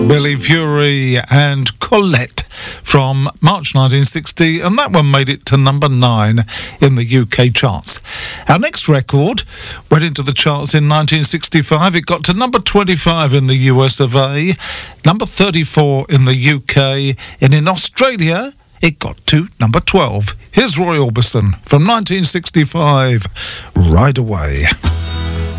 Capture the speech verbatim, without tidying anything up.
Billy Fury and Colette from March nineteen sixty, and that one made it to number nine in the U K charts. Our next record went into the charts in nineteen sixty-five. It got to number twenty-five in the U S of A, number thirty-four in the U K, and in Australia it got to number twelve. Here's Roy Orbison from nineteen sixty-five, Ride Away.